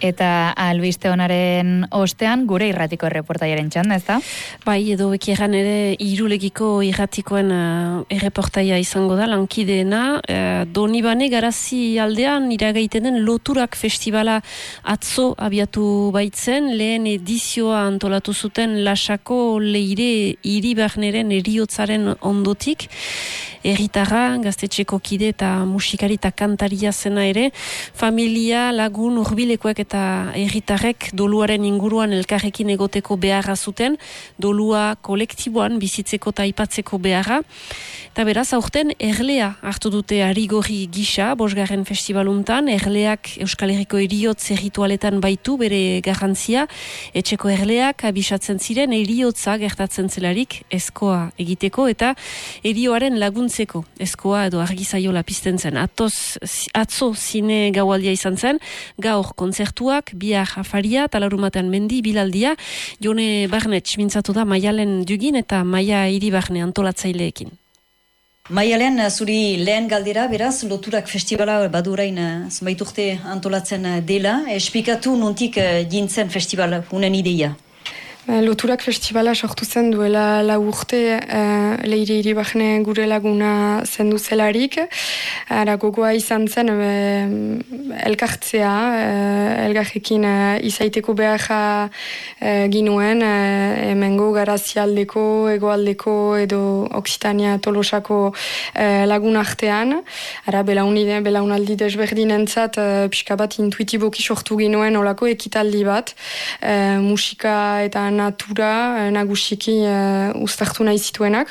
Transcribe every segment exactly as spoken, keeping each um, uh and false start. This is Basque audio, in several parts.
Eta albiste honaren ostean gure irratiko erreportaiaren txanda, ezta? Bai, edo bekieran ere irulegiko irratikoen uh, erreportaia izango da, lankideena. Uh, Donibane garazi aldean iragaiten den Loturak festivala atzo abiatu baitzen, lehen edizioa antolatu zuten Lasako Leire Iribarneren eriotzaren ondotik. Herritarra, gaztetxeko kide eta musikari eta kantaria zena ere, familia, lagun, hurbilekoek eta herritarrek doluaren inguruan elkarrekin egoteko beharra zuten, dolua kolektiboan bizitzeko eta aipatzeko beharra. Eta beraz, aurten erlea hartu dute arigorri gisa, bosgarren festivaluntan, erleak Euskal Herriko eriotz erritualetan baitu bere garrantzia, etxeko erleak abisatzen ziren eriotza gertatzen zelarik eskoa egiteko eta erioaren laguntzeko eskoa edo argizaiola pizten zen. Atoz, atzo zine gaualdia izan zen, gaur kontzertuak, bihar afaria, talarumatean mendi, bilaldia, Jone Barnetx mintzatu da Maialen Dugin eta Maia Iribarne antolatzaileekin. Maialen, zuri lehen galdera, beraz, Loturak festivala badurain zenbait urte antolatzen dela. Esplikatu nontik gintzen festival unen ideia? Loturak festivala sortu zen duela lau urte uh, Leire Iribarne gure laguna zendu zelarik. Ara gogoa izan zen uh, elkartzea, uh, elgarrekin uh, izaiteko beharra uh, ginuen, uh, hemengo garazialdeko, egoaldeko edo Oksitania Tolosako uh, lagun artean. Ara belaunide, belaunaldi desberdinentzat uh, pixka bat intuitiboki sortu ginuen olako ekitaldi bat, uh, musika eta natura nagusiki uh, uztartu nahi zituenak.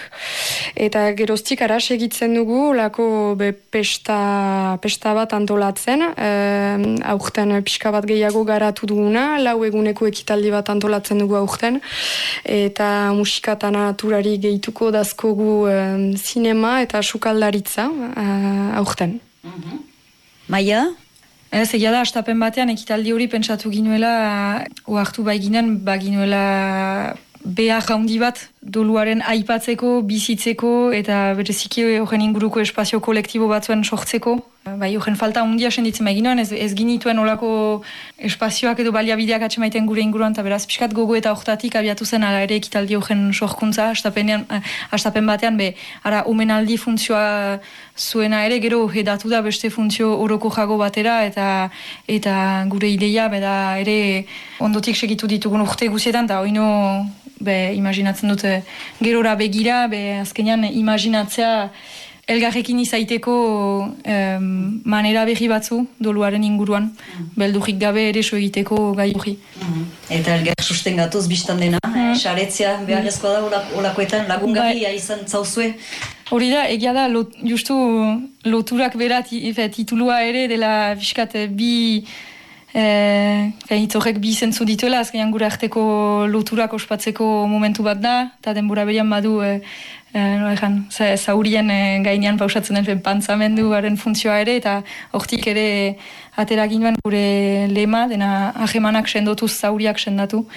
Eta geroztik aras egitzen dugu lako be pesta, pesta bat antolatzen, uh, aurten pixka bat gehiago garatu duguna, lau eguneko ekitaldi bat antolatzen dugu aurten, eta musika eta naturari gehituko dazkogu uh, zinema eta sukaldaritza uh, aurten. Mm-hmm. Maia? Ez, egia da, astapen batean ekitaldi hori pentsatu ginuela, oartu bai ginen, ba ginuela behar handi bat doluaren aipatzeko, bizitzeko eta bereziki horren inguruko espazio kolektibo batzuen sortzeko. Bai, horren falta handia senditzen bai ginoen, ez, ez ginituen olako espazioak edo baliabideak atxemaiten gure inguruan, eta beraz, pixkat gogo eta hortatik abiatu zen ala ere ekitaldi horren sorkuntza, astapen batean, be, ara, omenaldi funtzioa zuena ere, gero hedatu da beste funtzio oroko jago batera, eta eta gure ideia, beda ere ondotik segitu ditugun urte guzietan, eta oino, be, imaginatzen dute gerora begira, be, azkenean imaginatzea elgarrekin izaiteko um, manera berri batzu doluaren inguruan, mm. beldurik gabe ere so egiteko gai hori. Mm. Eta elgar sustengatuz biztan dena, mm. eh, saretzea beharrezkoa da olakoetan lagungarria izan zauzue. Hori da, egia da, lot, justu Loturak bera titulua ere dela fiskat bi eh, hitzorek bi zentzu dituela, azkenean gure arteko loturak ospatzeko momentu bat da, eta denbora berian badu eh, Eh, no, ezan, zaurien eh, gainean pausatzen den pantzamenduaren funtzioa ere, eta hortik ere atera ginoen gure lema, dena ahemanak sendotuz zauriak sendatu,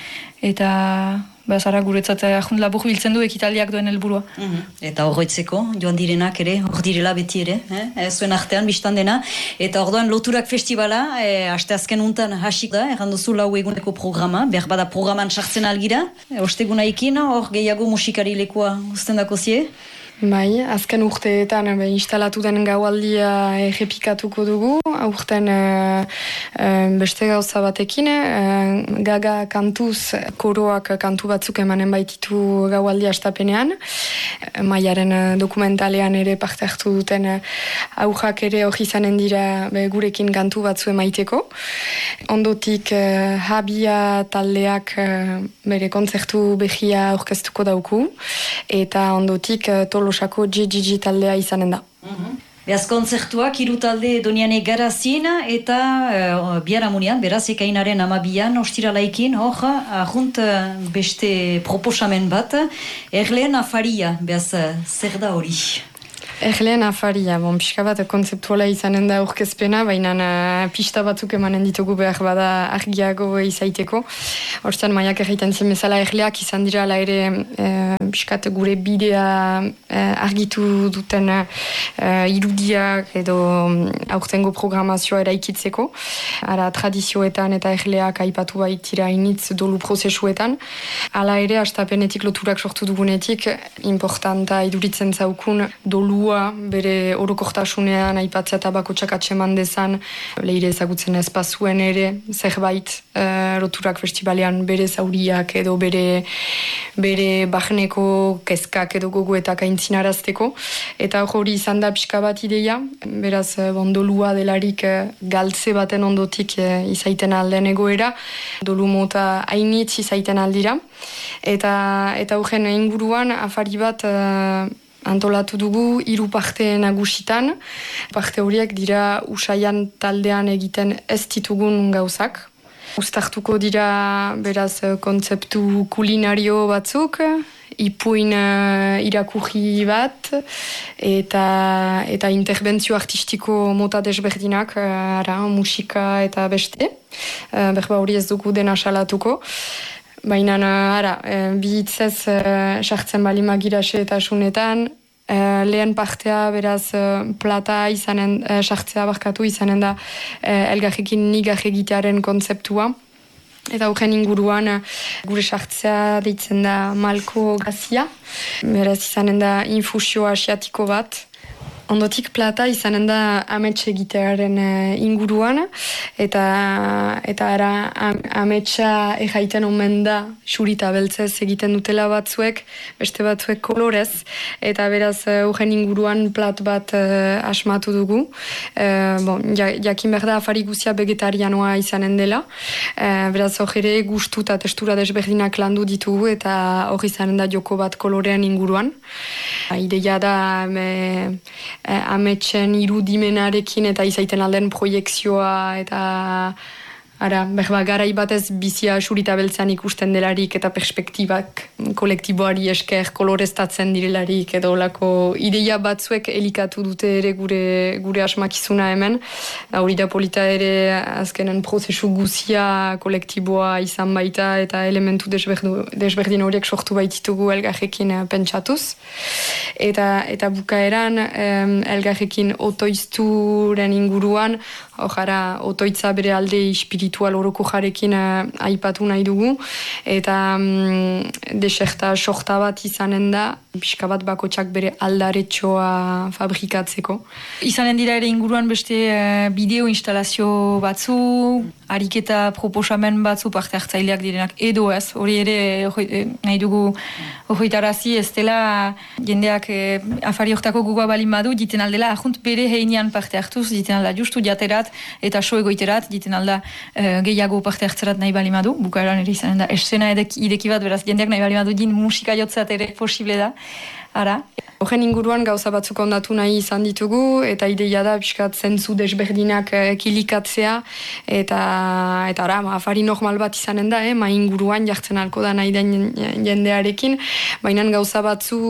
eta bazara guretzat ahund labur biltzen du ekitaldiak duen helburua. Mm-hmm. Eta horretzeko, joan direnak ere, hor direla beti ere, eh? zuen artean biztan dena, eta orduan Loturak festivala, eh, aste azken untan hasik da, erranduzu lau eguneko programa, behar bada programan sartzen algira, eh, osteguna ikin, hor gehiago musikari lekua usten dako zie? Bai, azken urteetan be, instalatu den gaualdia errepikatuko dugu, aurten uh, uh, beste gauza batekin, uh, gaga kantuz, koroak kantu batzuk emanen baititu gaualdia astapenean, uh, Maiaren uh, dokumentalean ere parte hartu duten uh, aurrak ere hori izanen dira be, gurekin kantu batzu emaiteko. Ondotik uh, Habia taldeak uh, bere kontzertu behia orkestuko dauku, eta ondotik uh, Tolosako G G G taldea izanen da. Mm-hmm. Beaz kontzertuak hiru talde Doniane Garazin eta uh, biharamunean, beraz ekainaren amabian, ostiralaikin, hor, ahunt beste proposamen bat, erleen afaria, beaz zer da hori? Erleen afaria, bon, pixka bat kontzeptuala izanen da aurkezpena, baina uh, pista batzuk emanen ditugu behar bada argiago izaiteko. Hortzen, maiak egiten zen bezala erleak izan dira ala ere uh, pixkat gure bidea uh, argitu duten uh, irudiak edo aurtengo programazioa eraikitzeko. Ara, tradizioetan eta erleak aipatu baitira initz dolu prozesuetan. Hala ere, astapenetik loturak sortu dugunetik, importanta iduritzen zaukun dolu bere orokortasunean aipatzea eta bakotxak atseman dezan leire ezagutzen espazuen ere zerbait uh, roturak festibalean bere zauriak edo bere bere bahneko kezkak edo gogoetak aintzinarazteko eta hori izan da pixka bat ideia beraz bondolua delarik uh, galtze baten ondotik uh, izaiten alden egoera dolu mota hainitz izaiten aldira eta eta horren inguruan afari bat uh, antolatu dugu hiru parte nagusitan. Parte horiek dira usaian taldean egiten ez ditugun gauzak. Uztartuko dira beraz kontzeptu kulinario batzuk, ipuin uh, irakurri bat, eta, eta interbentzio artistiko mota desberdinak, uh, ara, musika eta beste. Uh, berba hori ez dugu dena salatuko. Baina, ara, bi hitzez sartzen bali magirase eta sunetan, Uh, lehen partea beraz uh, plata izanen, uh, sartzea barkatu izanen da uh, elgarrekin nigar egitearen kontzeptua. Eta horren inguruan uh, gure sartzea deitzen da malko gazia. Beraz izanen da infusio asiatiko bat. Ondotik plata izanen da amets egitearen uh, inguruan, eta eta ara am, ametsa erraiten omen da xurita beltzez egiten dutela batzuek, beste batzuek kolorez, eta beraz horren uh, inguruan plat bat uh, asmatu dugu. Uh, bon, ja, jakin behar da afari guzia vegetarianoa izanen dela, uh, beraz hor ere gustu eta testura desberdinak landu ditugu, eta hor izanen da joko bat kolorean inguruan. Ideia da me, Eh, ametsen irudimenarekin eta izaiten alden proiekzioa eta ara, berba garai batez bizia xurita beltzan ikusten delarik eta perspektibak kolektiboari esker koloreztatzen direlarik edo olako ideia batzuek elikatu dute ere gure, gure asmakizuna hemen. Hori da polita ere azkenen prozesu guzia kolektiboa izan baita eta elementu desberdu, desberdin horiek sortu baititugu elgarrekin pentsatuz. Eta, eta bukaeran em, elgarrekin otoizturen inguruan, hojara otoitza bere alde espiritual horoko jarekin uh, aipatu nahi dugu, eta um, deserta sorta bat izanen da, pixka bat bakotxak bere aldaretxoa fabrikatzeko. Izanen dira ere inguruan beste uh, bideo instalazio batzu, ariketa proposamen batzu parte hartzaileak direnak edo ez, hori ere hori, nahi dugu horretarazi ez dela jendeak eh, afari hortako gogoa balin badu, diten aldela ahunt bere heinean parte hartuz, diten alda justu jaterat eta so egoiterat, diten alda uh, gehiago parte hartzerat nahi bali madu, bukaeran ere izanen da escena ideki bat, beraz jendeak nahi bali madu din musika jotzat ere posible da, ara. Horren inguruan gauza batzuk ondatu nahi izan ditugu, eta ideia da pixkat zentzu desberdinak eh, kilikatzea, eta, eta ara, ma, afari normal bat izanen da, eh, ma inguruan jartzen alko da nahi den jendearekin, baina gauza batzu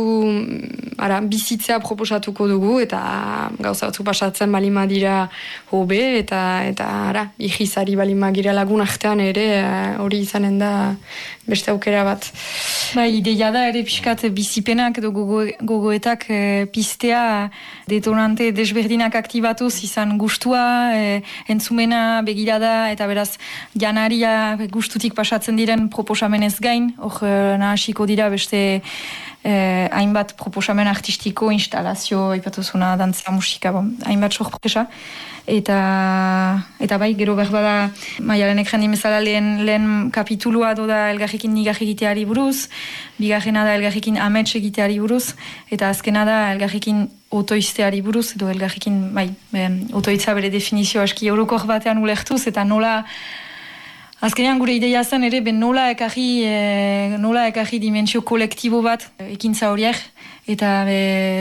ara, bizitzea proposatuko dugu, eta gauza batzu pasatzen balima dira hobe, eta, eta ara, ihizari balima gira lagun artean ere, hori izanen da beste aukera bat. Bai, ideia da ere pixkat bizipenak edo gogo, gogoetak e, pistea detonante desberdinak aktibatuz izan gustua, e, entzumena, begirada eta beraz janaria gustutik pasatzen diren proposamenez gain, hor nahasiko dira beste Eh, hainbat proposamen artistiko, instalazio, ipatuzuna, dantzia, musika, bon, hainbat sorpresa. Eta, eta bai, gero berbada, Maialen ekran dimezala lehen, lehen kapitulua doda elgarrekin nigar egiteari buruz, bigarrena da elgarrekin amets egiteari buruz, eta azkena da elgarrekin otoizteari buruz, edo elgarrekin, bai, ben, otoitza bere definizio aski orokor batean ulertuz, eta nola azkenean gure ideia zen ere, ben nola ekarri, e, nola ekarri dimentsio kolektibo bat ekintza horiek, eta e,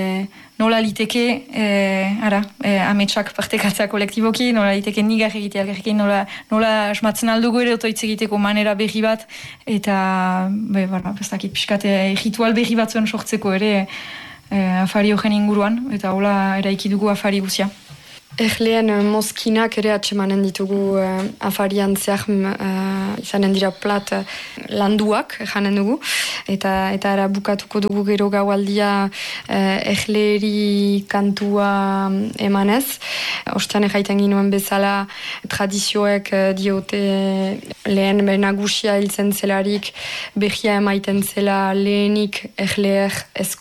nola liteke, e, ara, e, ametsak partekatza kolektiboki, nola liteke nigar egitea, elgarrekin, nola, nola asmatzen aldugu ere otoitz egiteko manera berri bat, eta, be, bara, bestakit, pixkate ritual berri batzuen sortzeko ere, e, afari hogen inguruan, eta hola eraiki dugu afari guzia. Erleen mozkinak ere atsemanen ditugu uh, afarian zehar uh, izanen dira plat uh, landuak janen dugu eta eta ara bukatuko dugu gero gaualdia uh, erleeri kantua emanez. Ostean erraiten ginoen bezala tradizioek uh, diote lehen nagusia hiltzen zelarik berria emaiten zela lehenik erleer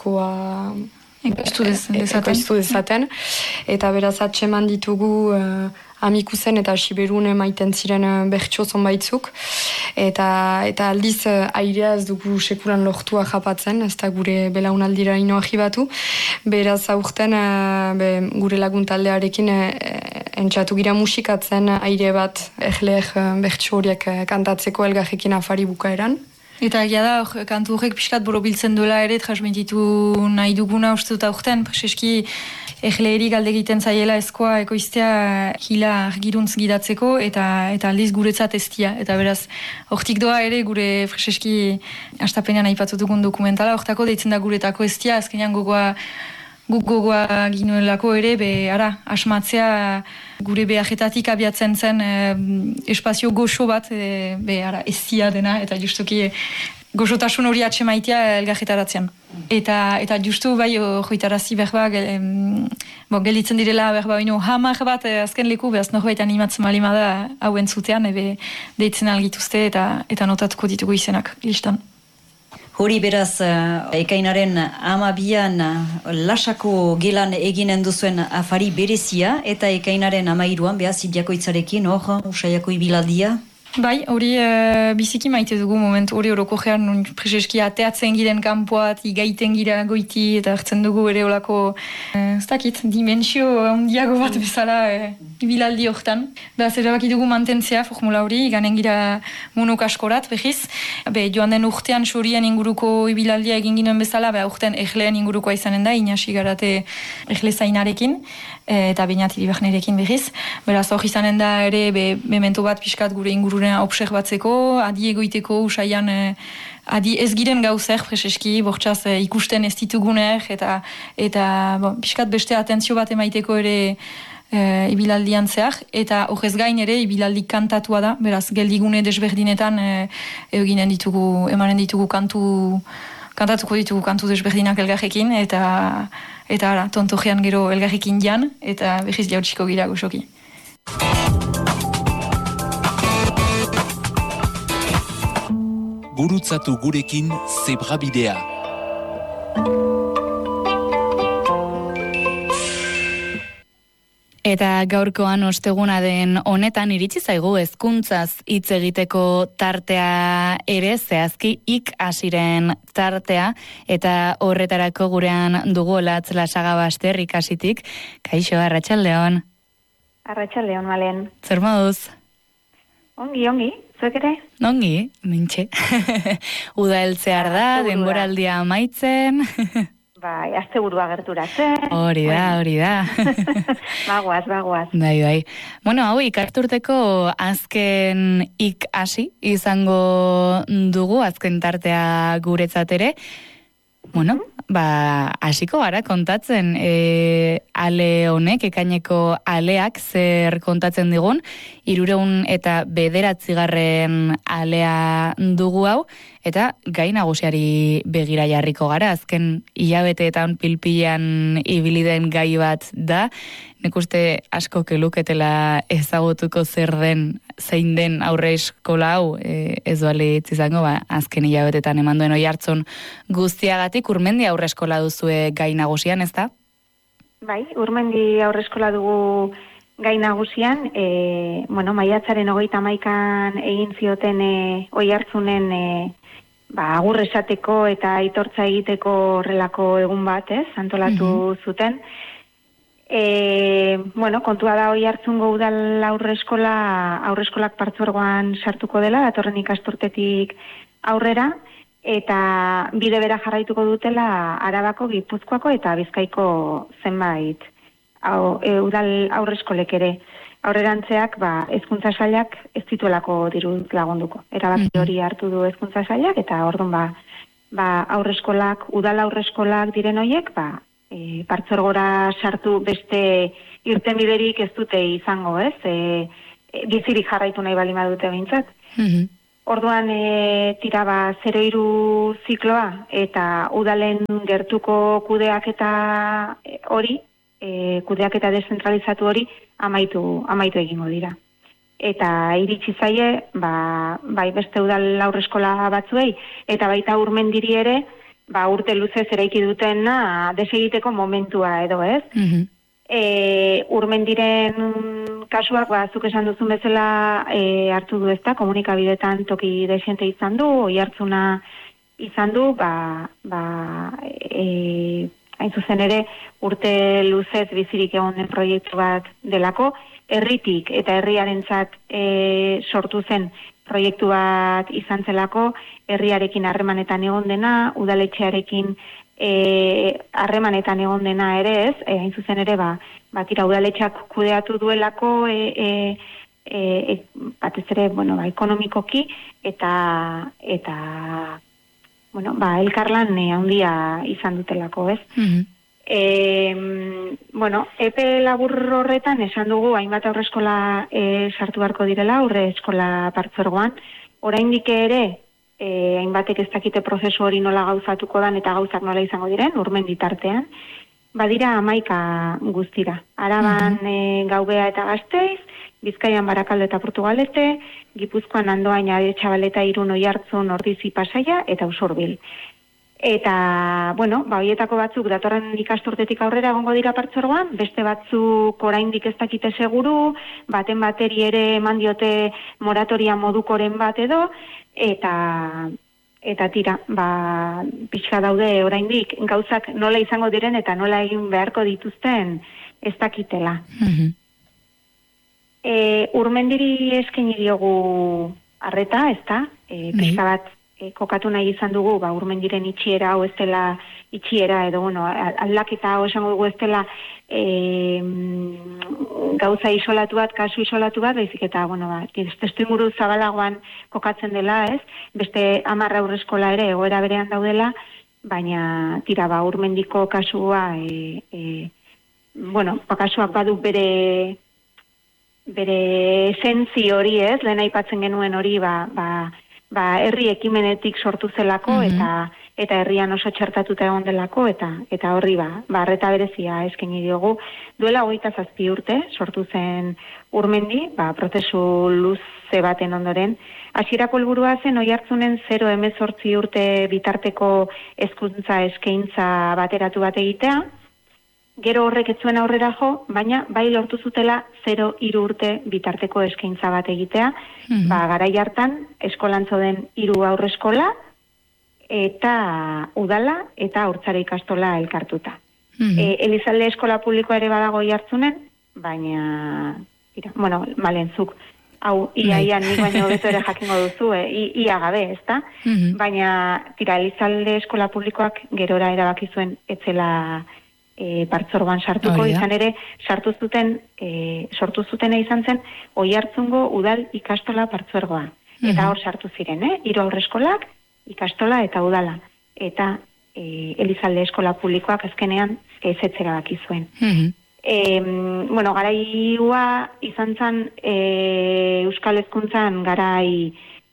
eskoa Ekoiztu dezaten. dezaten. Eta beraz atseman ditugu uh, amikuzen eta siberun emaiten ziren uh, bertso zonbaitzuk. Eta, eta aldiz uh, airea ez dugu sekulan lortua japatzen, ez da gure belaunaldira ino ahibatu. Beraz aurten uh, be, gure laguntaldearekin uh, entxatu gira musikatzen aire bat erleek uh, bertso horiek uh, kantatzeko elgarrekin afari bukaeran. Eta egia da, or, kantu horrek pixkat borobiltzen duela ere, transmititu nahi duguna uste dut aurten, preseski erleeri galde egiten zaiela eskoa ekoiztea hila argiruntz gidatzeko, eta eta aldiz guretzat estia. Eta beraz, hortik doa ere gure preseski astapenean aipatu dugun dokumentala, hortako deitzen da guretako estia, azkenean gogoa guk gogoa ginuelako ere, be, ara, asmatzea gure beharretatik abiatzen zen eh, espazio goxo bat, eh, be, ara, estia dena, eta justuki goxotasun hori atsemaitea elgarretaratzean. Eta, eta justu bai joitarazi berba, gel, bon, gelitzen direla berba bino hamar bat eh, azken leku, behaz norbait animatzen malima da hauen zutean, ebe deitzen algituzte eta, eta notatuko ditugu izenak listan. Hori beraz, uh, ekainaren amabian uh, lasako gelan eginen duzuen afari berezia, eta ekainaren amairuan, behaz, Ibiakoitzarekin, hor, usaiako ibilaldia. Bai, hori uh, biziki maite dugu moment, hori horoko gehan, nun prezeski ateatzen giren kanpoat, igaiten gira goiti, eta hartzen dugu ere olako, uh, ez dakit, dimensio handiago bat bezala uh, ibilaldi hortan. Beraz, erabaki dugu mantentzea formula hori, ganen gira monok askorat, behiz. Be, joan den urtean sorien inguruko ibilaldia egin ginen bezala, be, urtean erleen ingurukoa izanen da, inasi garate erle zainarekin, eta bainat iribahnerekin behiz. Beraz, hor izanen da ere, be, memento bat pixkat gure ingururen observatzeko, adi egoiteko usaian eh, adi ez giren gauzer, preseski, bortxaz eh, ikusten ez dituguner, eta, eta bon, pixkat beste atentzio bat emaiteko ere eh, ibilaldian zehar, eta horrez gain ere ibilaldi kantatua da, beraz, geldigune desberdinetan eh, eginen ditugu, emanen ditugu kantu, kantatuko ditugu kantu desberdinak elgarrekin, eta eta ara, tontojean gero elgarrekin jan, eta behiz jautsiko gira goxoki. Gurutzatu gurekin zebrabidea. Eta gaurkoan osteguna den honetan iritsi zaigu hezkuntzaz hitz egiteko tartea ere, zehazki ik hasiren tartea, eta horretarako gurean dugu Olatz Lasaga Baster ikasitik. Kaixo, arratsaldeon. Arratsaldeon, Malen. Zer moduz? Ongi, ongi. Zuek ere? Ongi, mintxe. Uda heltzear da, denboraldia amaitzen. Bai, asteburua gerturatzen. Hori da, hori da. Bagoaz, bagoaz. Bai, bai. Bueno, hau ikasturteko azken ik hasi izango dugu, azken tartea guretzat ere. Bueno, ba, hasiko gara kontatzen, e, ale honek, ekaineko aleak zer kontatzen digun, hirureun eta bederatzigarren alea dugu hau, eta gai nagusiari begira jarriko gara, azken hilabeteetan pilpilan ibili den gai bat da, nik uste asko keluketela ezagutuko zer den, zein den aurre eskola hau, e, ez dualitz izango, ba, azken hilabetetan eman duen oihartzun guztiagatik, Urmendi aurre eskola duzue gai nagusian, ez da? Bai, Urmendi aurre eskola dugu gai nagusian, e, bueno, maiatzaren hogeita hamaikan egin zioten e, oihartzunen e, ba, agur esateko eta aitortza egiteko horrelako egun bat, ez, antolatu mm-hmm. zuten. E, bueno, kontua da Oiartzungo udal aurreskola, aurreskolak partzuergoan sartuko dela, datorren ikasturtetik aurrera, eta bide bera jarraituko dutela Arabako, Gipuzkoako eta Bizkaiko zenbait au, e, udal aurreskolek ere. Aurrerantzeak, ba, hezkuntza sailak ez dituelako diruz lagunduko. Erabaki hori hartu du hezkuntza sailak, eta orduan ba, ba, aurreskolak, udal aurreskolak diren hoiek, ba, e, partzuergora sartu beste irtenbiderik ez dute izango, ez? E, e, bizirik jarraitu nahi bali badute behintzat. Mhm. Orduan, e, tira, ba, zero hiru zikloa eta udalen gertuko kudeaketa hori, e, kudeaketa deszentralizatu hori amaitu, amaitu egingo dira. Eta iritsi zaie, ba, bai beste udal aurreskola batzuei, eta baita Urmendiri ere, ba, urte luzez eraiki dutena desegiteko momentua edo, ez? Mhm. E, Urmendiren kasuak, ba, zuk esan duzun bezala e, hartu du ezta, komunikabidetan toki desiente izan du, oihartzuna izan du, ba, ba, e, hain zuzen ere, urte luzez bizirik egon den proiektu bat delako, herritik eta herriarentzat e, sortu zen proiektu bat izan zelako, herriarekin harremanetan egon dena, udaletxearekin harremanetan e, egon dena ere ez, e, hain zuzen ere, ba, bat ira udaletxeak kudeatu duelako, e, e, e, batez ere, bueno, ba, ekonomikoki, eta, eta bueno, ba, elkarlan e, handia izan dutelako, ez? Mhm. E, bueno, epe labur horretan esan dugu hainbat aurreskola e, sartu beharko direla, aurre eskola partzuergoan, oraindik ere e, hainbatek ez dakite prozesu hori nola gauzatuko dan eta gauzak nola izango diren, Urmendi tartean, badira hamaika guztira. Araban e, Gaubea eta Gasteiz, Bizkaian Barakaldo eta Portugalete, Gipuzkoan Andoain, Aretxabaleta, Irun, Oiartzun, Ordizi, Pasaia eta Usurbil. Eta, bueno, ba, hoietako batzuk datorren ikasturtetik aurrera egongo dira partzuergoan, beste batzuk oraindik ez dakite seguru, baten bateri ere eman diote moratoria modukoren bat edo, eta eta tira, ba, pixka daude oraindik gauzak nola izango diren eta nola egin beharko dituzten ez dakitela. Mhm. E, Urmendiri eskaini diogu arreta, ezta? E, pixka bat E, kokatu nahi izan dugu, ba, Urmendiren itxiera hau ez dela itxiera, edo, bueno, aldaketa hau esango dugu ez dela e, gauza isolatu bat, kasu isolatu bat, baizik eta, bueno, ba, testu inguru zabalagoan kokatzen dela, ez? Beste hamar aurreskola ere egoera berean daudela, baina, tira, ba, Urmendiko kasua, e, e, bueno, ba, kasuak badu bere, bere esentzi hori, ez? Lehen aipatzen genuen hori, ba, ba, ba, herri ekimenetik sortu zelako, mm-hmm. eta eta herrian oso txertatuta egon delako, eta eta horri ba, ba arreta berezia eskaini diogu. Duela hogeita zazpi urte sortu zen Urmendi, ba, prozesu luze baten ondoren. Hasierako helburua zen Oiartzunen zero hemezortzi urte bitarteko hezkuntza eskaintza bateratu bat egitea. Gero horrek ez zuen aurrera jo, baina bai lortu zutela zero hiru urte bitarteko eskaintza bat egitea. Mm-hmm. Ba, garai hartan eskolan zoden hiru aurreskola eta udala eta Haurtzara ikastola elkartuta. Mm-hmm. E, Elizalde eskola publikoa ere badago Oiartzunen, baina ira, bueno, malentzuk hau ia-ia nik baino hobeto ere jakingo duzu, e, ia gabe, ezta? Mm-hmm. Baina tira Elizalde eskola publikoak gerora erabaki zuen etzela E, partzuergoan sartuko, oh, yeah. Izan ere sartu zuten, e, sortu zutena izan zen Oiartzungo udal ikastola partzuergoa. Mm-hmm. Eta hor sartu ziren, eh? Hiru aurreskolak, ikastola eta udala. Eta e, Elizalde eskola publikoak azkenean ezetzera baki zuen. Mm-hmm. E, bueno, garaiua izan zen e, Euskal Hezkuntzan garai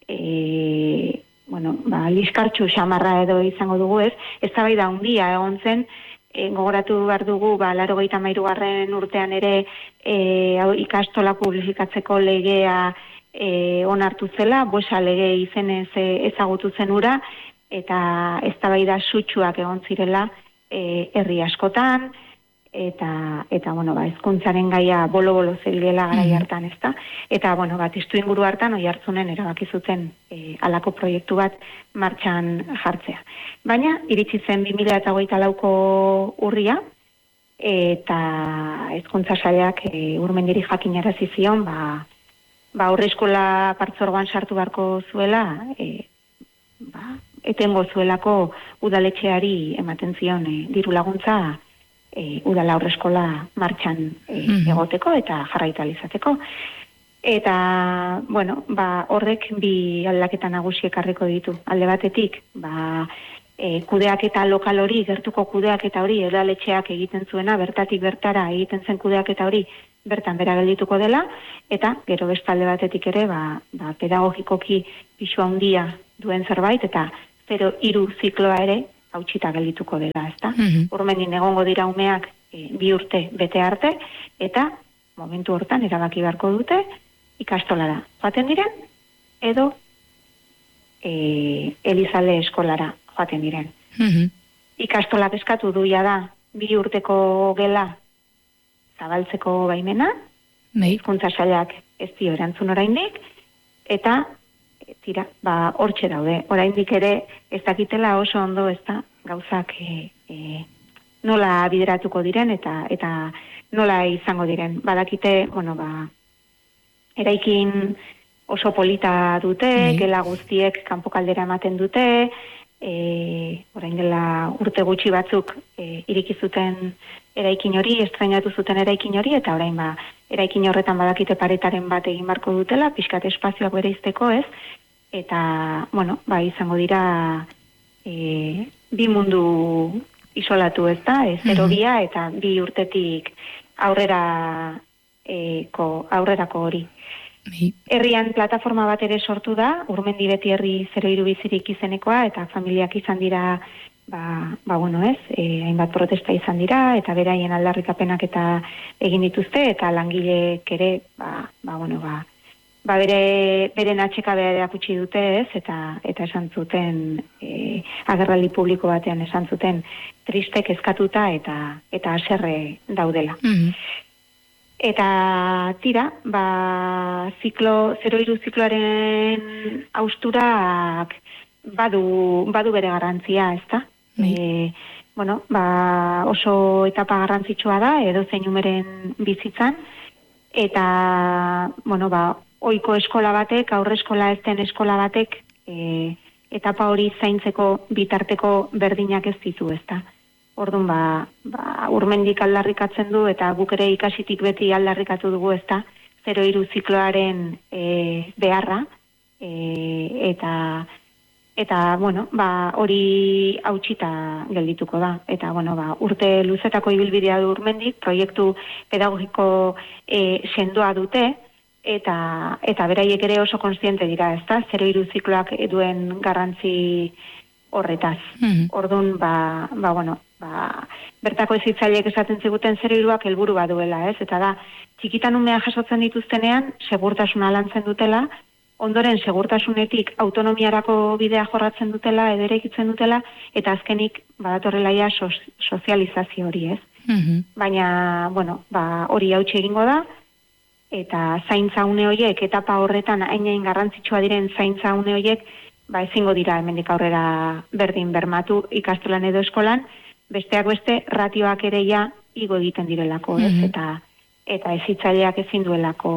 e, bueno, ba, liskartxu xamarra edo izango dugu, ez? Eztabaida handia egon zen. E, gogoratu behar dugu, ba, laurogeita hamairugarren urtean ere e, ikastola publifikatzeko legea e, onartu zela, Buesa lege izenez e, ezagutu zen ura, eta eztabaida sutsuak egon zirela e, herri askotan, eta, eta bueno, ba, hezkuntzaren gaia bolo-bolo zebilela garai hartan, ezta? Eta, bueno, bat, testu inguru hartan Oiartzunen erabaki zuten e, alako proiektu bat martxan jartzea. Baina, iritsi zen bi mila hogeita lauko urria, eta hezkuntza sailak e, Urmendiri jakinarazi zion, ba, ba aurreskola partzuergoan sartu beharko zuela, e, ba, etengo zuelako udaletxeari ematen zion e, diru laguntza e, udala aurreskola martxan e, mm-hmm. egoteko eta jarraitu izateko. Eta, bueno, ba, horrek bi aldaketa nagusi ekarriko ditu. Alde batetik, ba, e, kudeaketa lokal hori, gertuko kudeaketa hori, udaletxeak egiten zuena, bertatik bertara egiten zen kudeaketa hori, bertan bera geldituko dela, eta gero bestalde batetik ere, ba, ba, pedagogikoki pisu handia duen zerbait, eta zero hiru zikloa ere hautsita geldituko dela, ezta? Mm-hmm. Urmenin egongo dira umeak e, bi urte bete arte, eta momentu hortan erabaki beharko dute ikastolara joaten diren, edo e, Elizalde eskolara joaten diren. Mm-hmm. Ikastolak eskatu duia da, bi urteko gela zabaltzeko baimena, hizkuntza sailak ez dio erantzun oraindik, eta tira, ba, hortxe daude. Oraindik ere ez dakitela oso ondo ez da gauzak e, e, nola bideratuko diren eta eta nola izango diren. Badakite, bueno, ba, eraikin oso polita dute, mm. gela guztiek kanpokaldera ematen dute, e, orain dela urte gutxi batzuk e, iriki zuten eraikin hori, estrainatu zuten eraikin hori, eta orain ba, eraikin horretan badakite paretaren bat egin barko dutela, pixkat espazioak bereizteko, ez? Eta, bueno, ba, izango dira e, bi mundu isolatu, ez da? Ez erobia eta bi urtetik aurrera e, ko, aurrerako hori. Herrian plataforma bat ere sortu da, Urmendi beti herri zero hiru bizirik izenekoa, eta familiak izan dira Ba, ba, bueno, ez, e, hainbat protesta izan dira, eta beraien aldarrikapenak eta egin dituzte, eta langileek ere, ba, ba, bueno, ba, ba bere, beren atxekabea erakutsi dute, ez, eta, eta esan zuten, e, agerraldi publiko batean esan zuten, tristek eskatuta eta, eta haserre daudela. Mm-hmm. Eta tira, ba, ziklo, zero hiru zikloaren austurak badu, badu bere garrantzia, ez da? E, bueno, ba, oso etapa garrantzitsua da, edo zein umeren bizitzan, eta, bueno, ba, ohiko eskola batek, aurreskola ez den eskola batek, e, etapa hori zaintzeko bitarteko berdinak ez ditu, ez da? Orduan, ba, ba, Urmendik aldarrikatzen du, eta guk ere ikasitik beti aldarrikatu dugu, ez da? Zero hiru zikloaren e, beharra, e, eta Eta, bueno, ba, hori hautsita geldituko da. Eta, bueno, ba, urte luzetako ibilbidea du Urmendik, proiektu pedagogiko e, sendoa dute, eta eta beraiek ere oso kontziente dira, ezta? Zero hiru zikloak duen garrantzi horretaz. Mm-hmm. Orduan, ba, ba, bueno, ba, bertako hezitzaileek esaten ziguten zero hiruak helburu baduela, ez? Eta da, txikitan umea jasotzen dituztenean, segurtasuna lantzen dutela, ondoren segurtasunetik autonomiarako bidea jorratzen dutela, edo eraikitzen dutela, eta azkenik badatorrela ja so, sozializazio hori, ez? Mm-hmm. Baina, bueno, ba, hori hautsi egingo da, eta zaintza une horiek, etapa horretan hain-hain garrantzitsua diren zaintza une horiek, ba, ezingo dira hemendik aurrera berdin bermatu ikastolan edo eskolan, besteak beste ratioak ere ja igo egiten direlako, ez? Mm-hmm. Eta, eta hezitzaileak ezin duelako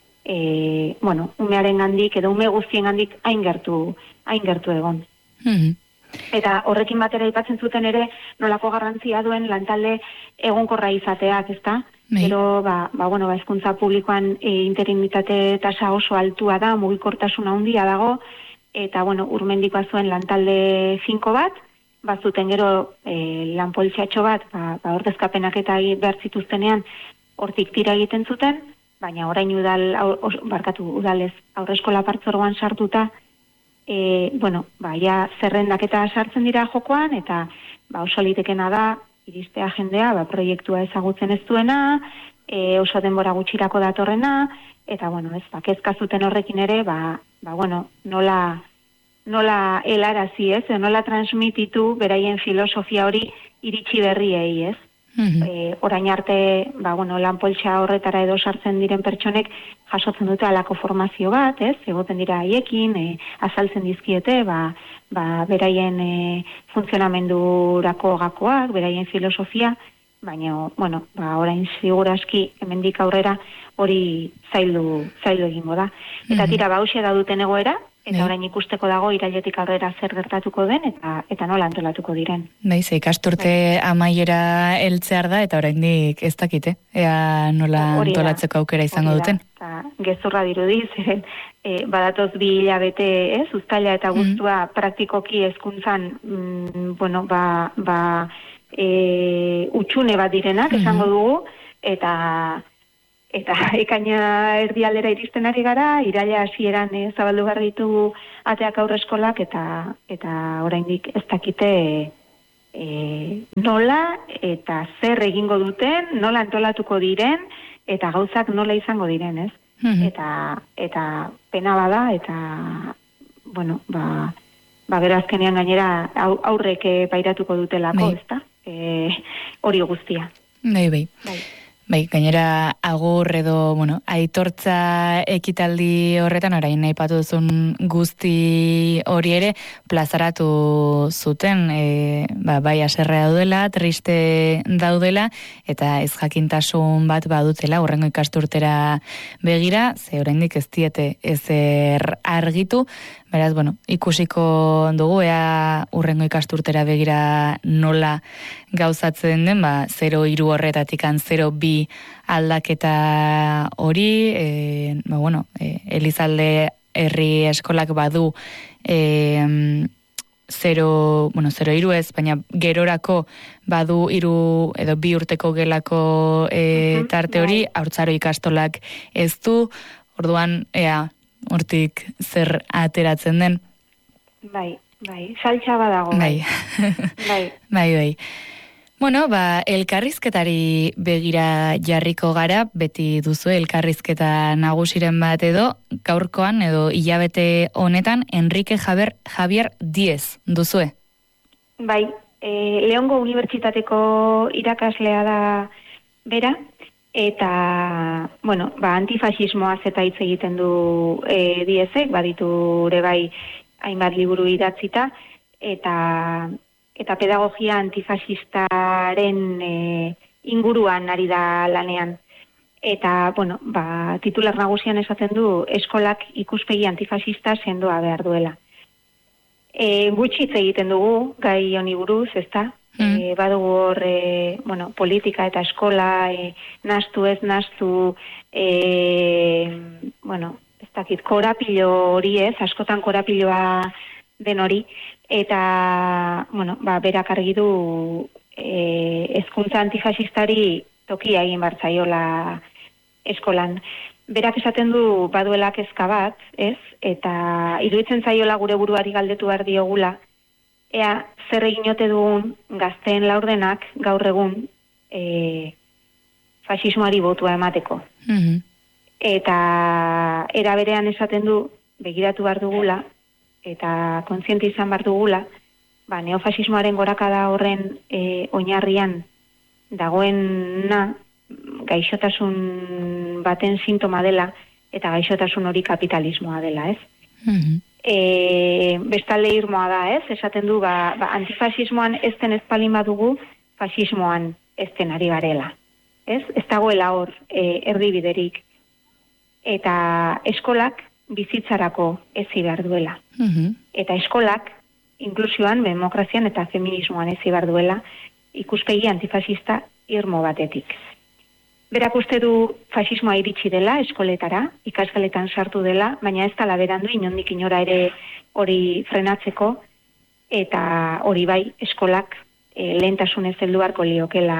E, bueno, umearen gandik, edo ume guztien gandik hain gertu, hain gertu egon. Mm-hmm. Eta horrekin batera aipatzen zuten ere, nolako garrantzia duen lantalde egonkorra izateak, ezta? Pero, ba, ba, bueno, ba, hezkuntza publikoan e, interinitate tasa oso altua da, mugikortasuna handia dago, eta, bueno, Urmendikoa zuen lantalde finko bat, bazuten gero e, lanpoliziatxo bat, ba, ba, ordezkapenak eta behar zituztenean, hortik tira egiten zuten, baina orain udal, os, barkatu udalez, aurreskola partzuergoan sartuta, e, bueno, ba, ja, zerrendak eta sartzen dira jokoan, eta ba, oso litekena da, iristea jendea, ba, proiektua ezagutzen ez duena, e, oso denbora gutxirako datorrena, eta, bueno, ez, ba, kezka zuten horrekin ere, ba, ba bueno, nola, nola helarazi, ez, nola transmititu beraien filosofia hori iritsi berriei, ez? Mm-hmm. E, orain arte, ba, bueno, lanpoltsa horretara edo sartzen diren pertsonek jasotzen dute alako formazio bat, ez? Egoten dira haiekin, e, azaltzen dizkiete, ba, ba, beraien e, funtzionamendurako gakoak, beraien filosofia, baina, bueno, ba, orain siguraski hemendik aurrera hori zaildu, zaildu egingo da. Eta mm-hmm. tira, ba, hausia da duten egoera, eta orain ikusteko dago irailetik aurrera zer gertatuko den, eta eta nola antolatuko diren. Naiz, ikasturte amaiera heltzear da, eta oraindik ez dakite, ea nola antolatzeko aukera izango duten. eta gezurra dirudi, zeren e, badatoz bi hilabete, ez, uztaila eta guztua mm. praktikoki hezkuntzan, mm, bueno, ba, ba e, utxune bat direnak, mm-hmm. esango dugu, eta eta ekaina erdialdera iristen ari gara, iraila hasieran e, zabaldu behar ditu ateak aurreskolak, eta eta oraindik ez dakite e, nola eta zer egingo duten, nola antolatuko diren, eta gauzak nola izango diren, ez? Mm-hmm. Eta, eta pena bada, eta, bueno, ba, ba gero azkenean gainera aurrek pairatuko dutelako, ez da? E, hori guztia. Bai, bai. Bai. Bai, gainera agur edo, bueno, aitortza ekitaldi horretan, orain nahi patu duzun guzti hori ere, plazaratu zuten, e, ba, bai aserrea daudela, triste daudela, eta ez jakintasun bat badutela, urrengo ikasturtera begira, ze oraindik ez diete ezer argitu, beraz, bueno, ikusiko dugu, ea urrengo ikasturtera begira nola gauzatzen den, ba, zero hiru horretatik an zero bi aldaketa hori, e, ba, bueno, e, Elizalde herri eskolak badu e, zero, bueno, zero hiru ez, baina gerorako badu hiru edo bi urteko gelako e, tarte hori, haurtzaro ikastolak ez du, orduan, ea, hortik zer ateratzen den. Bai, bai, saltxa badago. Bai, bai, bai, bai. Bueno, ba, elkarrizketari begira jarriko gara, beti duzu elkarrizketa nagusiren bat edo, gaurkoan edo hilabete honetan, Enrique Javier, Javier Diez duzue. Bai, e, Leongo Unibertsitateko irakaslea da bera, eta, bueno, ba, antifasismoaz eta hitz egiten du e, Diezek, baditu ere bai hainbat liburu idatzita, eta eta pedagogia antifasistaren e, inguruan ari da lanean. Eta, bueno, ba, titular nagusian esaten du eskolak ikuspegi antifasista sendoa behar duela. E, gutxi hitz egiten dugu, gai honi buruz, ezta? Mm. E, badugu hor, e, bueno, politika eta eskola, e, nastu ez nastu, e, bueno, ez dakit, korapilo hori ez, askotan korapiloa den hori, eta, bueno, ba, berak argi du e, hezkuntza antifasistari tokia egin bartzaiola eskolan. Berak esaten du baduela kezka bat, ez? Eta iruditzen zaiola gure buruari galdetu behar diogula, ea zer egin ote dugun gazteen laurdenak gaur egun e, fasismoari botua emateko. Mm-hmm. Eta era berean esaten du begiratu behar dugula, eta kontziente izan behar dugula, ba, neofasismoaren gorakada horren e, oinarrian dagoena gaixotasun baten sintoma dela, eta gaixotasun hori kapitalismoa dela, ez? Mm-hmm. E, bestalde irmoa da, ez? Esaten du, ba, ba, antifasismoan ezten ezpalin badugu, fasismoan ezten ari garela. Ez? Ez dagoela hor e, erdibiderik. Eta eskolak bizitzarako ezi behar duela. Mm-hmm. Eta eskolak, inklusioan, demokrazian eta feminismoan ezi behar duela, ikuspegi antifasista irmo batetik. Berak uste du fasismoa iritsi dela eskoletara, ikasgeletan sartu dela, baina ez dela berandu inondik inora ere hori frenatzeko, eta hori bai eskolak e, lehentasunez heldu beharko liokela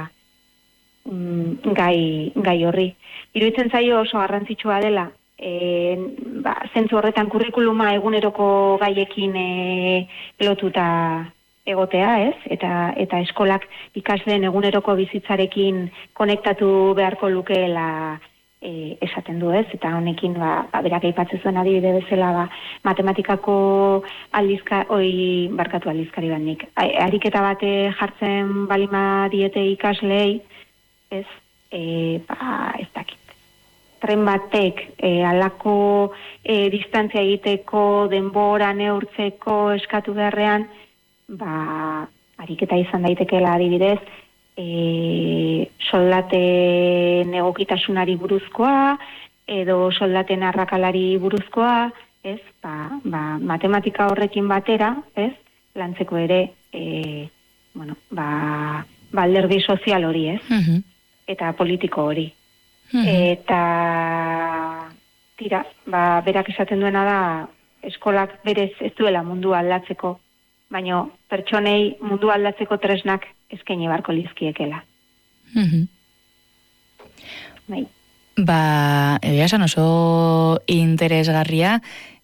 mm, gai, gai horri. Iruditzen zaio oso garrantzitsua dela, E, ba, zentzu horretan kurrikuluma eguneroko gaiekin e, lotuta egotea, ez? Eta, eta eskolak ikasleen eguneroko bizitzarekin konektatu beharko lukeela e, esaten du, ez? Eta honekin, ba, ba berak aipatzen zuen adibide bezala, ba, matematikako aldizka, oi, barkatu aldizkari banik. Ariketa bate jartzen balima diete ikaslei, ez? E, ba, ez dakit. Tren batek e, alako e, distantzia egiteko, denbora neurtzeko eskatu beharrean, ba, ariketa izan daitekeela adibidez, e, soldaten egokitasunari buruzkoa, edo soldaten arrakalari buruzkoa, ez, ba, ba, matematika horrekin batera, ez, lantzeko ere, e, bueno, ba, balderdi sozial hori, ez, mm-hmm. eta politiko hori. Mhm. Eta tira, ba, berak esaten duena da eskolak berez ez duela mundua aldatzeko, baina pertsonei mundu aldatzeko tresnak eskaini barko lizkiekela. Mhm. Bai. Ba, egia esan oso interesgarria,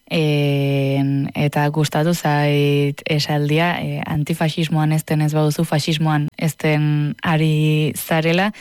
en, eta gustatu zait esaldia, e, antifasismoan ezten ez baduzu, fasismoan ezten ari zarela,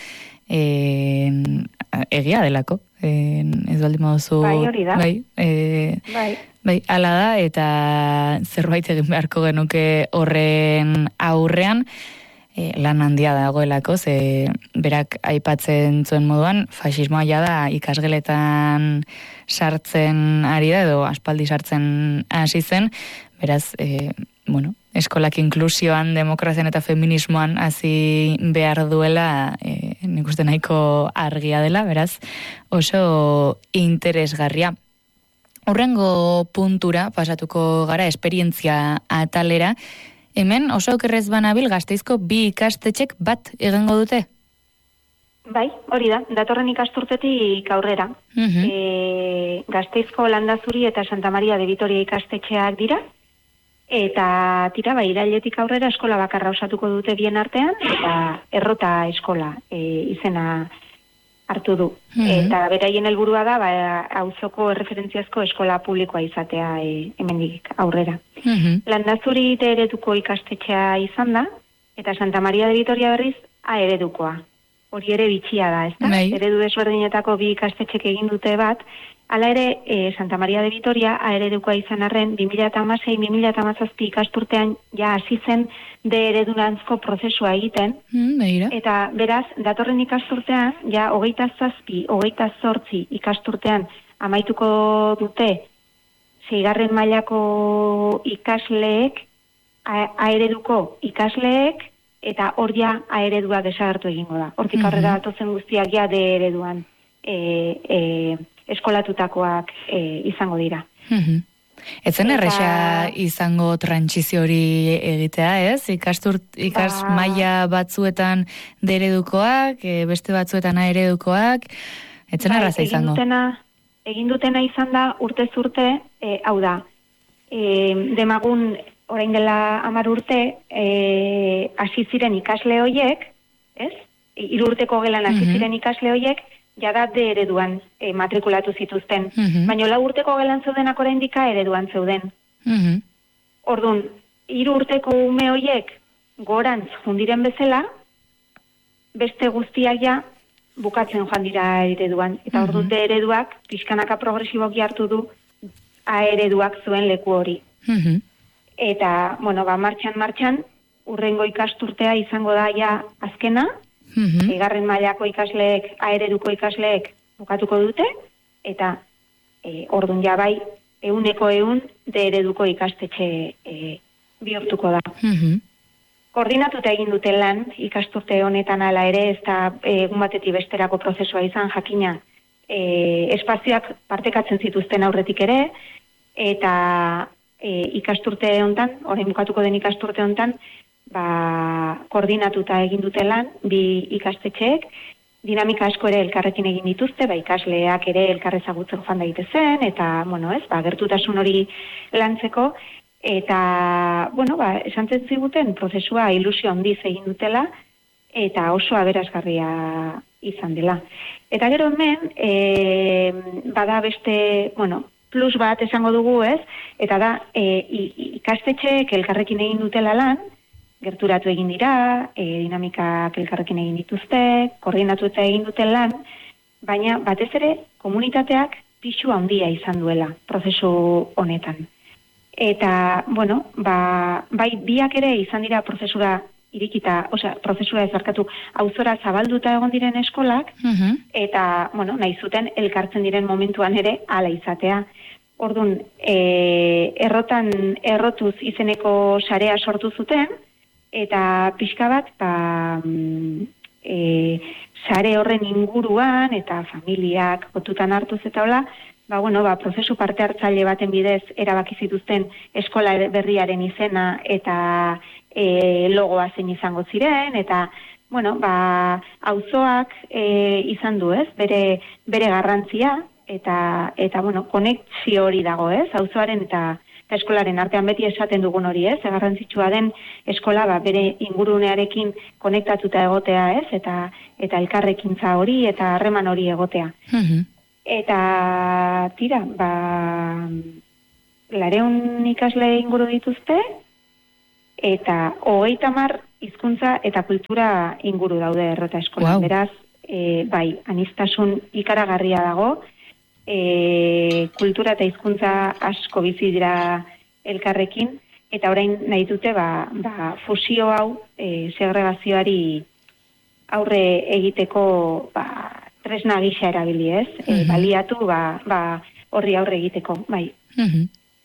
en, egia delako, en, ez baldin baduzu... Bai, hori da. Bai, e, Bai. bai, ala da, eta zerbait egin beharko genuke horren aurrean, E, lan handia dagoelako, ze berak aipatzen zuen moduan, fasismoa ja da ikasgeletan sartzen ari da, edo aspaldi sartzen hasi zen, beraz, e, bueno, eskolak inklusioan, demokrazian eta feminismoan hasi behar duela, e, nik uste nahiko argia dela, beraz, oso interesgarria. Hurrengo puntura pasatuko gara, esperientzia atalera. Hemen oso okerrez banabil Gasteizko bi ikastetxek bat egingo dute? Bai, hori da, datorren ikasturtetik aurrera. Mhm. E, Gasteizko Landazuri eta Santa Maria de Vitoria ikastetxeak dira, eta tira, bai, irailetik aurrera eskola bakarra osatuko dute bien artean, eta errota eskola e, izena hartu du. Mhm. Eta beraien helburua da, ba, auzoko erreferentziazko eskola publikoa izatea e, hemendik aurrera. Mhm. Landazuri D ereduko ikastetxea izan da, eta Santa Maria de Vitoria berriz A eredukoa. Hori ere bitxia da, ez da? Bai. Eredu desberdinetako bi ikastetxek egin dute bat, hala ere e, Santa Maria de Vitoria A eredukoa izan arren, bi mila hamasei bi mila hamazazpi ikasturtean ja hasi zen D eredunantzko prozesua egiten, Mm, begira. eta beraz, datorren ikasturtean, ja hogeita zazpi, hogeita zortzi ikasturtean amaituko dute seigarren mailako ikasleek, A, A ereduko ikasleek, eta hor ja A eredua desagertu egingo da. Hortik aurrera datozen guztiak ja D ereduan e, e, eskolatutakoak e, izango dira. Mhm. Etzen Eta- erresa izango trantsizio hori egitea, ez? Ikastur, ikas Ba- maila batzuetan D eredukoak, e, beste batzuetan A eredukoak, etzen Bai, erraza egin izango. Dutena, egin dutena izan da urtez urte, e, hau da, e, demagun orain dela hamar urte, e, hasi ziren ikasle hoiek, ez? Hiru urteko gelan hasi Mhm. ziren ikasle hoiek, jada D ereduan e, matrikulatu zituzten. Mhm. Baina lau urteko gelan zeudenak oraindik A ereduan zeuden. Mhm. Orduan, hiru urteko ume hoiek gorantz jundiren bezala, beste guztiak ja bukatzen joan dira ereduan. Eta orduan D ereduak pixkanaka progresiboki hartu du A ereduak zuen leku hori. Mhm. Eta, bueno, ba, martxan, martxan, urrengo ikasturtea izango da ja azkena, Mhm. bigarren mailako ikasleek, A ereduko ikasleek bukatuko dute, eta e, orduan ja bai, euneko eun D ereduko ikastetxe e, bihurtuko da. Mhm. Koordinatuta egin dute lan ikasturte honetan hala ere, ez da e, egun batetik besterako prozesua izan jakina, e, espazioak partekatzen zituzten aurretik ere, eta e, ikasturte hontan, orain bukatuko den ikasturte hontan, ba, koordinatuta egin dute lan, bi ikastetxeek, dinamika asko ere elkarrekin egin dituzte, ba, ikasleak ere elkarrezagutzen joan daitezen, eta, bueno, ez, ba, gertutasun hori lantzeko, eta, bueno, ba, esan ziguten prozesua ilusio handiz egin dutela, eta oso aberasgarria izan dela. Eta gero hemen, e, bada beste, bueno, plus bat esango dugu, ez? Eta da, e, ikastetxeek elkarrekin egin dutela lan, gerturatu egin dira, e, dinamikak elkarrekin egin dituzte, koordinatu eta egin duten lan, baina batez ere komunitateak pisu handia izan duela prozesu honetan. Eta, bueno, ba, bai biak ere izan dira prozesura irikita, osea, prozesura ez barkatu, auzora zabalduta egon diren eskolak, Mhm. eta, bueno, nahi zuten elkartzen diren momentuan ere hala izatea. Orduan, e, errotan errotuz izeneko sarea sortu zuten, eta pixka bat, ba, mm, e, sare horren inguruan, eta familiak botutan hartuz eta hola, ba, bueno, ba, prozesu parte hartzaile baten bidez erabaki zituzten eskola berriaren izena eta e, logoa zein izango ziren, eta bueno, ba, auzoak e, izan du, ez? Bere, bere garrantzia, eta, eta bueno, konexio hori dago, ez? Auzoaren eta, eta eskolaren artean beti esaten dugun hori, ez? Garrantzitsua den eskola, ba, bere ingurunearekin konektatuta egotea, ez? Eta, eta elkarrekintza hori, eta harreman hori egotea. Mhm. Eta, tira, ba, lareun ikasle inguru dituzte, eta hogeita hamar hizkuntza eta kultura inguru daude Errota eskolan. Wow. Beraz, e, bai, anistasun ikaragarria dago, e, kultura eta hizkuntza asko bizi dira elkarrekin, eta orain nahi dute, ba, ba, fusio hau, e, segregazioari aurre egiteko, ba, tresna gisa erabili, ez? E, baliatu, ba, ba, horri aurre egiteko, bai. Mhm.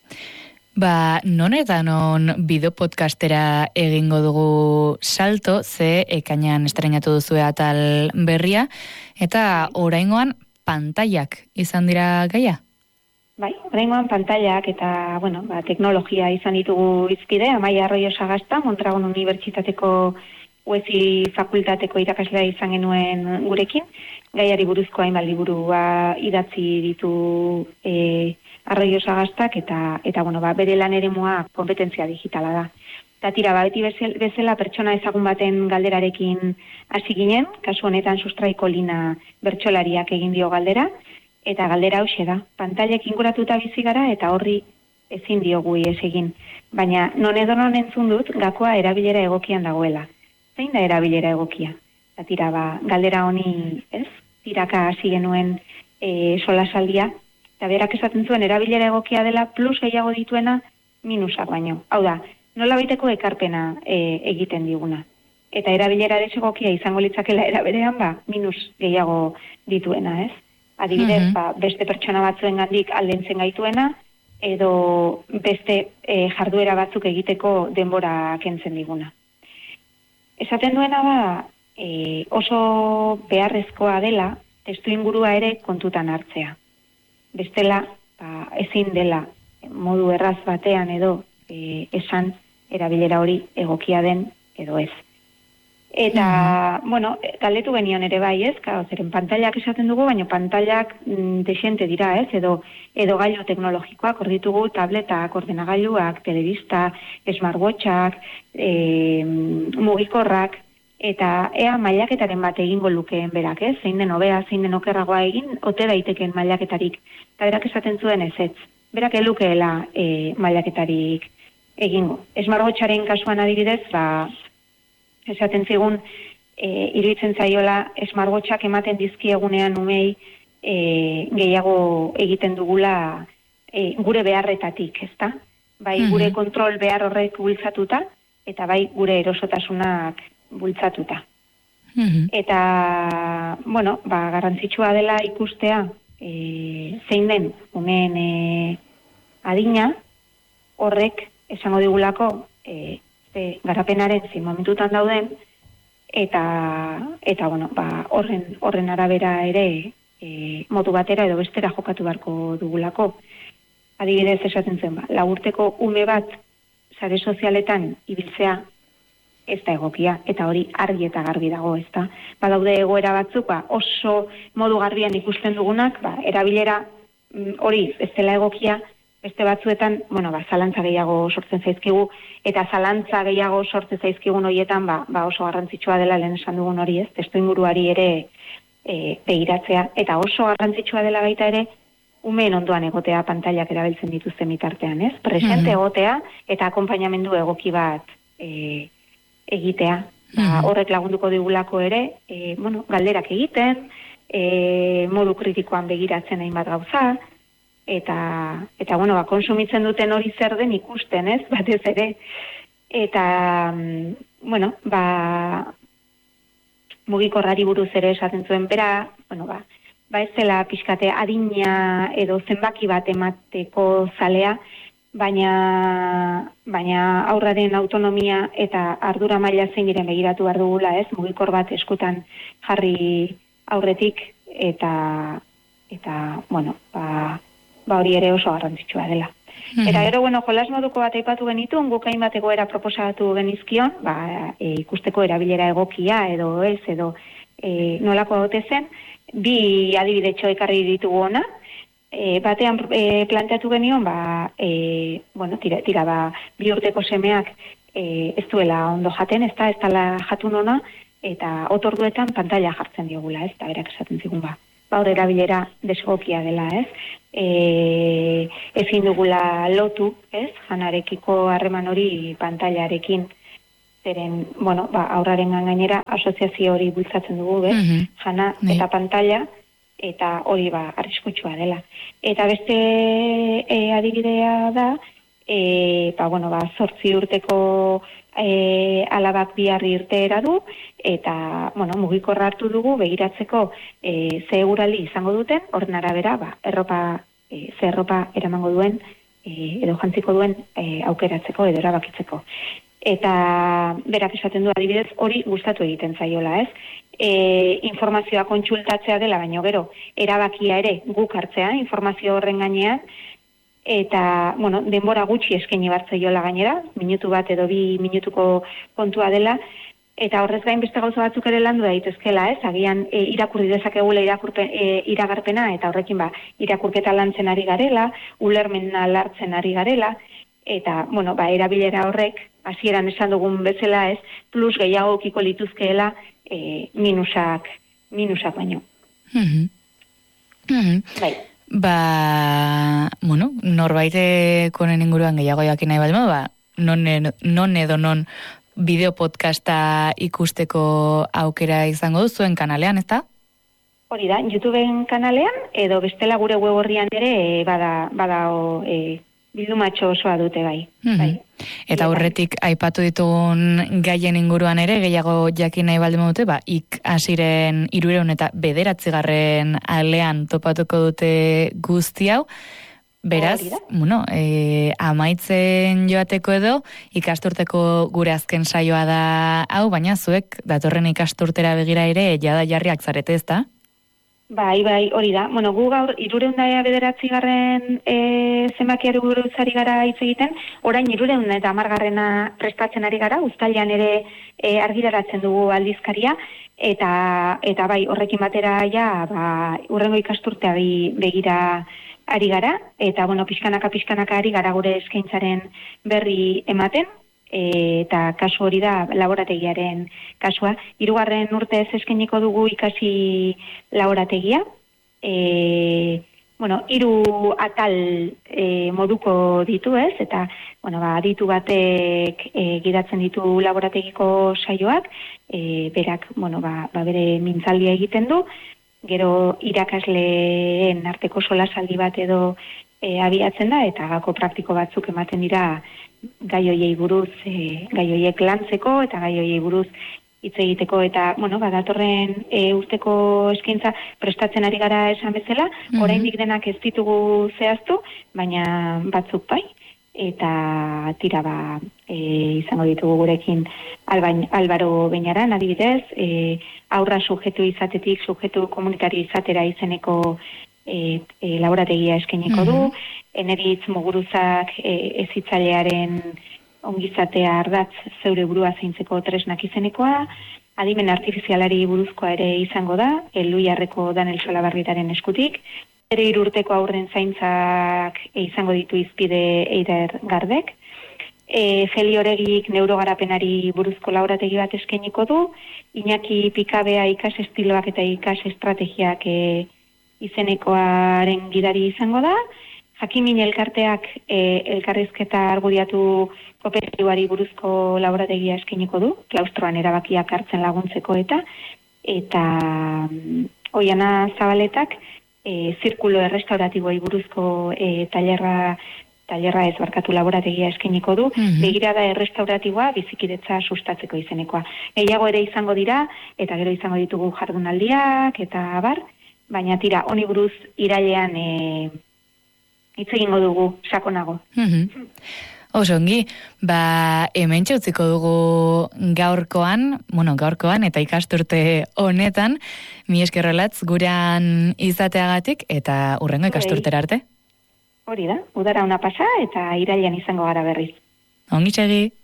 Ba, non eta non bideo podcastera egingo dugu salto, ze ekainan estrenatu duzue atal berria, eta oraingoan pantailak izan dira gaia? Bai, oraingoan pantailak eta, bueno, ba, teknologia izan ditugu izpide, Amaia Arroyo Sagasta, Mondragon Unibertsitateko U E S I fakultateko irakaslea izan genuen gurekin, gaiari buruzko hainbat liburua idatzi ditu e, Arroyo Sagastak, eta, eta bueno, ba, bere lan eremua kompetentzia digitala da. Eta tira, ba, beti bezala pertsona ezagun baten galderarekin hasi ginen, kasu honetan Sustraiko Lina bertsolariak egin dio galdera, eta galdera hauxe da, pantailek inguratuta bizi gara eta horri ezin diogu ihes egin. Baina non edo non entzun dut, gakoa erabilera egokian dagoela. Zein da erabilera egokia? Eta tira, ba, galdera honi, ez? Tiraka hasi genuen e, solasaldia, eta berak esaten zuen erabilera egokia dela plus gehiago dituena minusak baino. Hau da, nola baiteko ekarpena e, egiten diguna. Eta erabilera desegokia izango litzakela eraberean, ba, minus gehiago dituena, ez? Adibidez, ba, beste pertsona batzuen gandik aldentzen gaituena, edo beste e, jarduera batzuk egiteko denbora kentzen diguna. Esaten duena da, e, oso beharrezkoa dela, testu ingurua ere kontutan hartzea. Bestela, ba, ezin dela modu erraz batean edo e, esan erabilera hori egokia den edo ez. Eta, mm-hmm. bueno, galdetu genion ere bai, ez? Kao, zeren pantailak esaten dugu, baina pantailak mm, desente dira, ez? Edo, edo gailu teknologikoak, hor ditugu tabletak, ordenagailuak, telebista, smartwatchak, e, mugikorrak, eta ea mailaketaren bat egingo lukeen berak, ez? Zein den hobea, zein den okerragoa egin, ote daiteken mailaketarik. Eta berak esaten zuen ez ez. Berak elukeela e, mailaketarik egingo. Smartwatcharen kasuan adibidez, ba, esaten zigun, e, iruditzen zaiola, smartwatchak ematen dizkiegunean umei e, gehiago egiten dugula e, gure beharretatik, ezta? Bai, mm-hmm. gure kontrol behar horrek bultzatuta, eta bai, gure erosotasunak bultzatuta. Mm-hmm. Eta, bueno, ba, garrantzitsua dela ikustea e, zein den umeen e, adina, horrek esango digulako e, e, garapenaren zein momentutan dauden, eta, eta bueno, ba, horren, horren arabera ere e, modu batera edo bestera jokatu beharko dugulako. Adibidez esaten zen, ba, laburteko ume bat sare sozialetan ibiltzea ez da egokia, eta hori argi eta garbi dago, ez da. Badaude egoera batzuk, ba, oso modu garbian ikusten dugunak, ba, erabilera hori ez dela egokia, beste batzuetan, bueno, ba, zalantza gehiago sortzen zaizkigu, eta zalantza gehiago sortzen zaizkigun horietan, ba, ba oso garrantzitsua dela lehen esan dugun hori, ez, testu inguruari ere e, begiratzea, eta oso garrantzitsua dela baita ere, umeen ondoan egotea pantailak erabiltzen dituzten bitartean, ez? Presente mm-hmm. egotea, eta akonpainamendu egoki bat e, egitea. Ba, horrek lagunduko digulako ere, e, bueno, galderak egiten, e, modu kritikoan begiratzen hainbat gauza, eta, eta bueno, ba, konsumitzen duten hori zer den ikusten, ez, batez ere. Eta, bueno, ba, mugikorrari buruz ere esaten zuen bera, bueno, ba, ba ez dela pixkate adina edo zenbaki bat emateko zalea, baina, baina aurraren autonomia eta ardura maila zein diren begiratu behar dugula, ez, mugikor bat eskutan jarri aurretik, eta, eta bueno, ba, ba hori ere oso garrantzitsua dela. Mm-hmm. Eta gero, bueno, jolas moduko bat aipatu genituen, guk hainbat egoera proposatu genizkion, ba, e, ikusteko erabilera egokia edo ez, edo e, nolako haute zen, bi adibidetxo ekarri ditugu ona, e, batean e, planteatu genion, ba, e, bueno, tira, tira ba, bi urteko semeak e, ez duela ondo jaten, ez da, ez dala jatun ona, eta otorduetan pantalla jartzen diogula, ez da, berak esaten zigun ba. Baur erabilera desegokia dela, ez? E, ezin dugula lotu, ez? Janarekiko harreman hori pantailarekin, zeren, bueno, ba, aurraren gainera asoziazio hori bultzatzen dugu, bez? Mm-hmm. Jana eta pantalla, eta hori ba, arriskutsua dela. Eta beste e, adibidea da, e, ba, bueno, ba, zortzi urteko e, alabak biharri irteera du, eta, bueno, mugikorra hartu dugu, begiratzeko e, ze eguraldi izango duten, horren arabera, ba, erropa, e, ze erropa eramango duen, e, edo jantziko duen e, aukeratzeko, edo erabakitzeko. Eta berak esaten du adibidez, hori gustatu egiten zaiola, ez? E, informazioa kontsultatzea dela, baino gero, erabakia ere guk hartzea, informazio horren gainean, eta, bueno, denbora gutxi eskaini bartzaiola gainera, minutu bat edo bi minutuko kontua dela, eta horrez gain beste gauza batzuk ere landu daitezkela, ez? Agian e, irakurri dezakegula irakurpen, e, iragarpena, eta horrekin ba, irakurketa lantzen ari garela, ulermena lartzen ari garela, eta, bueno, ba, erabilera horrek, hasieran esan dugun bezala, ez, plus gehiago kiko lituzkeela e, minusak, minusak baino. Mm-hmm. Mm-hmm. Bai. Ba, bueno, norbaite konen inguruan gehiago jakin nahi bat, ba, non, non edo non bideo podcasta ikusteko aukera izango du zuen kanalean, ez da? Hori da, YouTubeen kanalean, edo bestela gure web horrian ere e, bada, bada o, e, bildumatxo osoa dute bai. Mm-hmm. Bai. Eta aurretik aipatu ditugun gaien inguruan ere, gehiago jakin nahi baldin dute, ba, ik asiren irureun eta bederatzigarren alean topatuko dute guzti hau. Beraz, bueno, e, amaitzen joateko edo, ikasturteko gure azken saioa da hau, baina zuek datorren ikasturtera begira ere, jada jarriak zarete, ez da? Bai, bai, hori da. Bueno, gu gaur irureun da bederatzi garren e, zenbakiari buruz ari gara hitz egiten, orain irureun eta hamargarrena prestatzen ari gara, uztailean ere e, argitaratzen dugu aldizkaria, eta eta bai, horrekin batera ja, ba, urrengo ikasturtea begira ari gara, eta bueno, pixkanaka pixkanaka ari gara gure eskaintzaren berri ematen, eta kasu hori da laborategiaren kasua. Hirugarren urtez eskainiko dugu ikasi laborategia. E, bueno, hiru atal e, moduko ditu, ez? Eta, bueno, ba, ditu batek e, gidatzen ditu laborategiko saioak, e, berak, bueno, ba, ba bere mintzaldia egiten du, gero irakasleen arteko solasaldi bat edo e, abiatzen da, eta gako praktiko batzuk ematen dira gai hoiei buruz, e, gai hoiek lantzeko eta gai hoiei buruz hitz egiteko, eta, bueno, badatorren e, urteko eskaintza prestatzen ari gara esan bezala, mm-hmm. oraindik denak ez ditugu zehaztu, baina batzuk bai, eta tira ba, e, izango ditugu gurekin Albain, Albaro Beñaran, adibidez, e, aurra sujetu izatetik, sujetu komunitario izatera izeneko e, e, laborategia eskainiko mm-hmm. du, Eneritz Muguruzak e, ezitzailearen ongizatea ardatz zeure burua zeintzeko tresnak izenekoa, adimen artifizialari buruzkoa ere izango da, Elluiarreko Danel Solabarritaren eskutik, ere irurteko aurren zaintzak e, izango ditu izpide Eider Gardek, e, Feli Oregik neurogarapenari buruzko laborategi bat eskainiko du, Iñaki Pikabea ikas estiloak eta ikas estrategiak e, izenekoaren gidari izango da, Jakimin elkarteak e, elkarrizketa argudiatu kooperatiboari buruzko laborategia eskainiko du, klaustroan erabakiak hartzen laguntzeko eta eta Oiana Zabaletak e, zirkulo errestauratiboei buruzko e, tailerra tailerra ez barkatu laborategia eskainiko du, mm-hmm. begirada errestauratiboa bizikidetza sustatzeko izenekoa. Gehiago ere izango dira, eta gero izango ditugu jardunaldiak, eta abar, baina tira, honi buruz irailean e, hitz egingo dugu, sakonago. Mm-hmm. Oso ongi, ba, hemen txutziko dugu gaurkoan, bueno, gaurkoan eta ikasturte honetan, mi eskerrelatz gurean izateagatik eta urrengo ikasturtera arte. Hori da, udara una pasa eta irailean izango gara berriz. Ongi txegi.